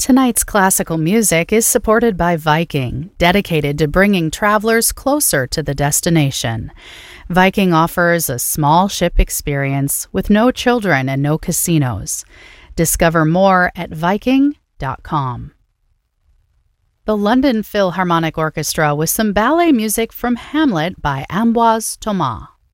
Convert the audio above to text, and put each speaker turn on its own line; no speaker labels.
Tonight's classical music is supported by Viking, dedicated to bringing travelers closer to the destination. Viking offers a small ship experience with no children and no casinos. Discover more at Viking.com. The London Philharmonic Orchestra with some ballet music from Hamlet by Ambroise Thomas.